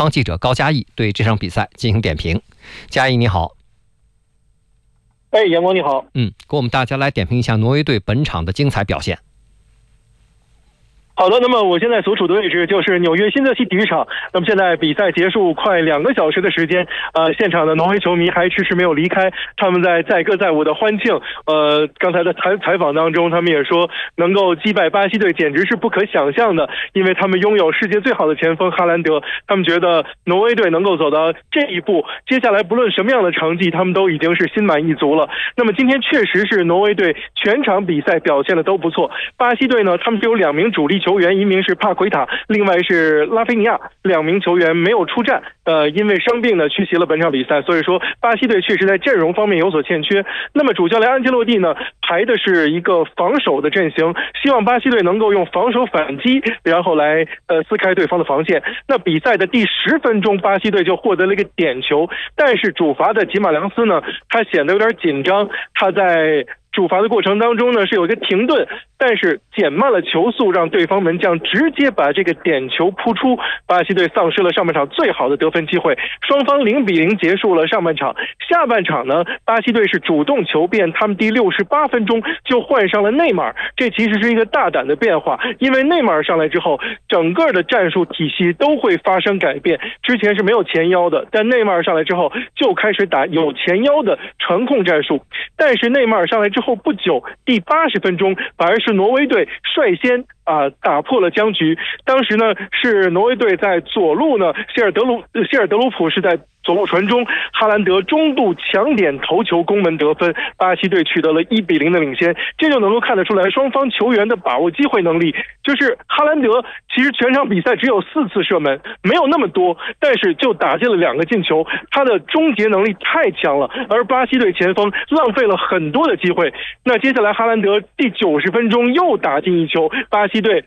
方记者高嘉毅对这场比赛进行点评。嘉毅你好。 阳光你好。 给我们大家来点评一下挪威队本场的精彩表现。 好的，那么我现在所处的位置就是纽约新泽西体育场。那么现在比赛结束快2个小时的时间，现场的挪威球迷还迟迟没有离开，他们在载歌载舞的欢庆。刚才的采访当中，他们也说能够击败巴西队简直是不可想象的，因为他们拥有世界最好的前锋哈兰德。他们觉得挪威队能够走到这一步，接下来不论什么样的成绩，他们都已经是心满意足了。那么今天确实是挪威队全场比赛表现的都不错。巴西队呢，他们只有2名主力球员，一名是帕奎塔，另外是拉菲尼亚，2名球员没有出战，因为伤病呢缺席了本场比赛，所以说巴西队确实在阵容方面有所欠缺。那么主教练安切洛蒂呢，排的是一个防守的阵型，希望巴西队能够用防守反击，然后来撕开对方的防线。那比赛的第10分钟，巴西队就获得了一个点球，但是主罚的吉马良斯呢，他显得有点紧张，他在主罚的过程当中呢是有一个停顿，但是减慢了球速，让对方门将直接把这个点球扑出，巴西队丧失了上半场最好的得分机会，双方0-0结束了上半场。下半场呢，巴西队是主动求变，他们第68分钟就换上了内马尔，这其实是一个大胆的变化，因为内马尔上来之后，整个的战术体系都会发生改变，之前是没有前腰的，但内马尔上来之后就开始打有前腰的传控战术。但是内马尔上来之后不久，第80分钟反而是挪威队率先打破了僵局。当时呢是挪威队在左路呢，谢尔德鲁普是在左路传中，哈兰德中路抢点头球攻门得分，巴西队取得了1-0的领先。这就能够看得出来双方球员的把握机会能力，就是哈兰德其实全场比赛只有4次射门，没有那么多，但是就打进了2个进球，他的终结能力太强了，而巴西队前锋浪费了很多的机会。那接下来哈兰德第90分钟又打进1球，巴西队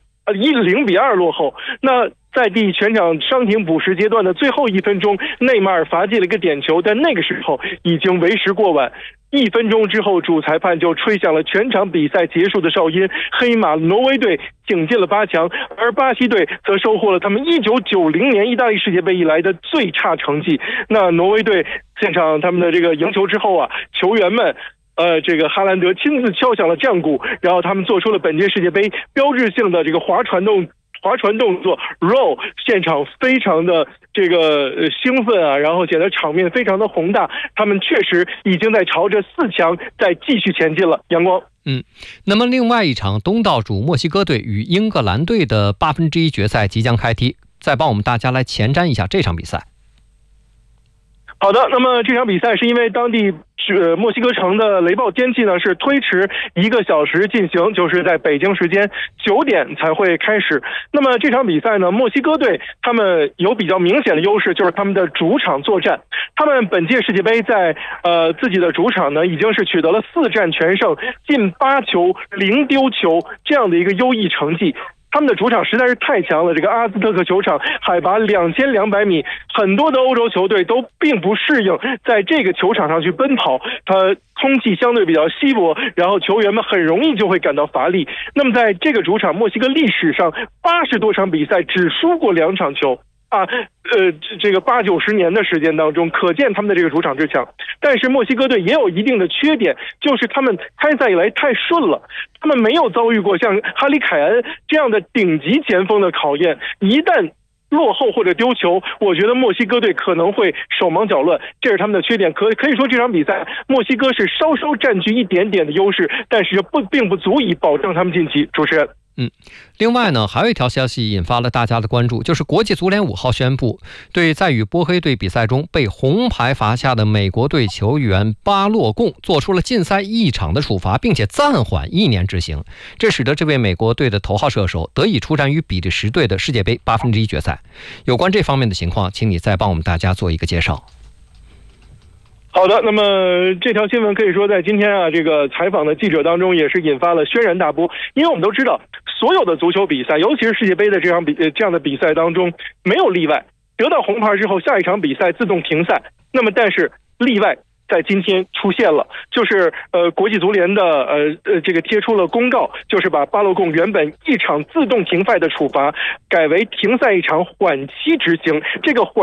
0-2落后。那在全场伤停补时阶段的最后1分钟，内马尔罚进了一个点球，但那个时候已经为时过晚。1分钟之后，主裁判就吹响了全场比赛结束的哨音，黑马挪威队挺进了8强，而巴西队则收获了他们1990年意大利世界杯以来的最差成绩。那挪威队现场他们的这个赢球之后球员们这个哈兰德亲自敲响了战鼓，然后他们做出了本届世界杯标志性的这个划船动作 roll， 现场非常的这个兴奋然后显得场面非常的宏大，他们确实已经在朝着4强再继续前进了。阳光。 那么另外一场东道主墨西哥队与英格兰队的1/8决赛即将开踢，再帮我们大家来前瞻一下这场比赛。 好的，那么这场比赛是因为当地墨西哥城的雷暴天气呢是推迟1个小时进行，就是在北京时间9点才会开始。那么这场比赛呢，墨西哥队他们有比较明显的优势，就是他们的主场作战。他们本届世界杯在自己的主场呢已经是取得了4战全胜，进8球0丢球这样的一个优异成绩。他们的主场实在是太强了，这个阿兹特克球场海拔2200米，很多的欧洲球队都并不适应在这个球场上去奔跑，它空气相对比较稀薄，然后球员们很容易就会感到乏力。那么在这个主场，墨西哥历史上80多场比赛只输过2场球这个80-90年的时间当中，可见他们的这个主场之强。但是墨西哥队也有一定的缺点，就是他们开赛以来太顺了，他们没有遭遇过像哈里凯恩这样的顶级前锋的考验，一旦落后或者丢球，我觉得墨西哥队可能会手忙脚乱，这是他们的缺点。可以说这场比赛墨西哥是稍稍占据一点点的优势，但是并不足以保证他们晋级。主持人。 另外呢，还有一条消息引发了大家的关注，就是国际足联5号宣布，对在与波黑队比赛中被红牌罚下的美国队球员巴洛贡做出了禁赛1场的处罚，并且暂缓1年执行。这使得这位美国队的头号射手得以出战于比利时队的世界杯1/8决赛。有关这方面的情况，请你再帮我们大家做一个介绍。 好的，那么这条新闻可以说在今天这个采访的记者当中也是引发了轩然大波，因为我们都知道所有的足球比赛，尤其是世界杯的这样的比赛当中没有例外，得到红牌之后下一场比赛自动停赛。那么但是例外在今天出现了，就是国际足联的这个贴出了公告，就是把巴洛贡原本1场自动停赛的处罚改为停赛1场缓期执行。这个缓